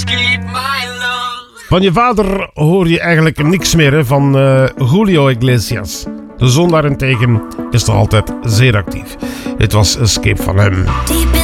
Van je vader hoor je eigenlijk niks meer, hè, van Julio Iglesias. De zon daarentegen is nog altijd zeer actief. Dit was Escape van hem.